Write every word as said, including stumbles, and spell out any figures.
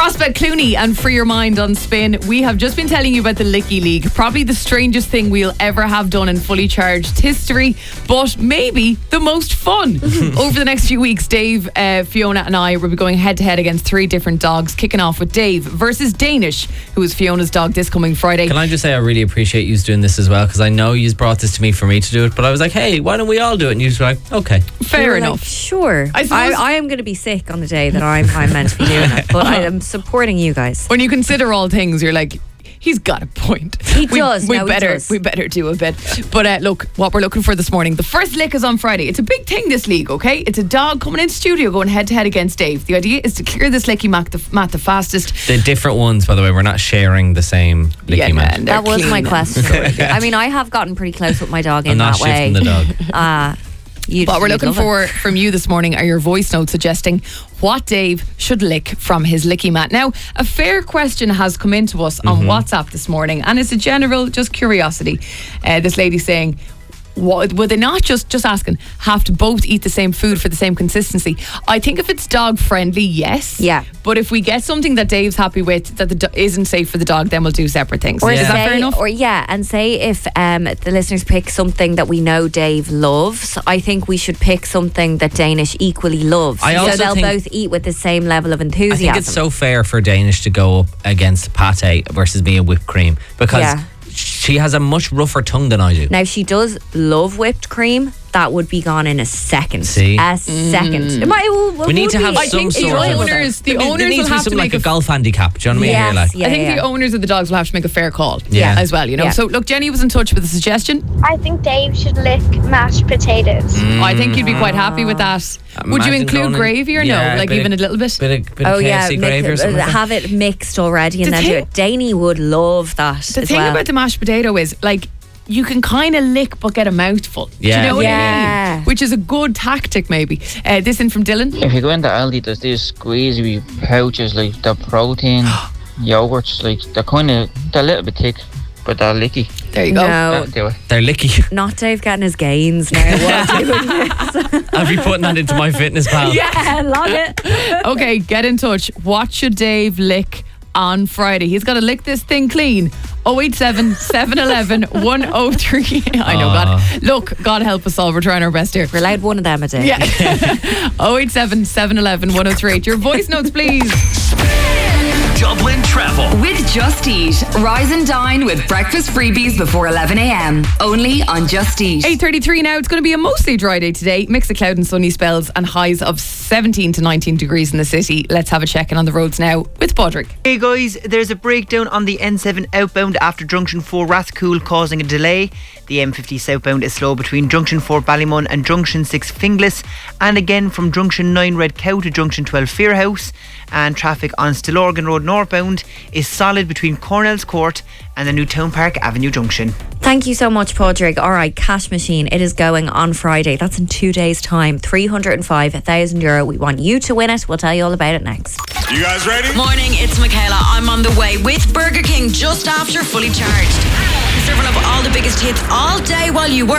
Prospect Clooney and Free Your Mind on Spin. We have just been telling you about the Licky League. Probably the strangest thing we'll ever have done in Fully Charged history, but maybe the most fun. Over the next few weeks, Dave, uh, Fiona and I will be going head to head against three different dogs, kicking off with Dave versus Danish, who is Fiona's dog this coming Friday. Can I just say I really appreciate you doing this as well, because I know you brought this to me for me to do it, but I was like, hey, why don't we all do it? And you were like, okay. Fair You're enough. Like, sure. I, I, I am going to be sick on the day that I'm, I'm meant to be doing it, but I am supporting you guys. When you consider all things, you're like, he's got a point. He we, does. We no, better, he does. we better do a bit. But uh, look, what we're looking for this morning. The first lick is on Friday. It's a big thing, this league. Okay, it's a dog coming in studio going head to head against Dave. The idea is to clear this licky mat the, mat the fastest. The different ones, by the way, we're not sharing the same licky Yeah, mat. man, That was clean. my question. I mean, I have gotten pretty close with my dog in I'm not that way. shifting the dog. Uh, you'd, What we're you'd looking love it. for from you this morning are your voice notes suggesting what Dave should lick from his licky mat. Now, a fair question has come into us on Mm-hmm. WhatsApp this morning, and it's a general just curiosity. Uh, this lady saying, what, would they not just just asking have to both eat the same food for the same consistency? I think if it's dog friendly, yes. Yeah. But if we get something that Dave's happy with that the do- isn't safe for the dog, then we'll do separate things. Or Is that say, fair enough? Or yeah, and say if um, the listeners pick something that we know Dave loves, I think we should pick something that Danish equally loves. I so also they'll think- both eat with the same level of I enthusiasm. think it's so fair for Danish to go up against pate versus me and whipped cream, because Yeah. she has a much rougher tongue than I do. Now, she does love whipped cream. That would be gone in a second. See? A second. It might- it will- We need would to be- have I some think the sort of... owners, the There needs- owners there needs will to be have to something make like a, a golf handicap. Do you know what I mean? Yes, Here, like, yeah, I think yeah. the owners of the dogs will have to make a fair call Yeah. as well, you know. Yeah. So look, Jenny was in touch with a suggestion. I think Dave should lick mashed potatoes. I think you'd be quite happy with that. Would you Imagine include going in- gravy or Yeah, no? Like bit even of- a little bit? Bit of, bit Oh of yeah, K F C mix- gravy or something like that. have it mixed already and The then do thing- it. Danny would love that. The as thing well. about the mashed potato is, like, you can kind of lick but get a mouthful. Do Yeah. you know what I Yeah. mean? Which is a good tactic, maybe. Uh, this in from Dylan. If you go into Aldi, there's these squeezy pouches, like the protein yogurts, like they're kind of, they're a little bit thick, but they're licky. There you go. No, That'll do it. They're licky. not Dave getting his gains now. What doing this? I'll be putting that into my fitness pal. Yeah, log it. Okay, get in touch. What should Dave lick on Friday? He's got to lick this thing clean. oh eight seven, seven one one, one oh three. I know, God. Look, God help us all. We're trying our best here. We're allowed one of them a day. Yeah. oh eight seven, seven one one, one oh three eight. Your voice notes, please. Dublin Travel. With Just Eat. Rise and dine with breakfast freebies before eleven a.m. Only on Just Eat. eight thirty-three now. It's going to be a mostly dry day today. Mix of cloud and sunny spells and highs of seventeen to nineteen degrees in the city. Let's have a check in on the roads now with Padraig. Hey guys, there's a breakdown on the N seven outbound after Junction four Rathcoole causing a delay. The M fifty southbound is slow between Junction four Ballymun and Junction six Finglas, and again from Junction nine Red Cow to Junction twelve Fairhouse. And traffic on Stillorgan Road northbound is solid between Cornell's Court and the New Town Park Avenue Junction. Thank you so much, Padraig. All right, Cash Machine. It is going on Friday. That's in two days' time. three hundred five thousand euro. We want you to win it. We'll tell you all about it next. You guys ready? Morning, it's Michaela. I'm on the way with Burger King just after Fully Charged. Serving up all the biggest hits all day while you work.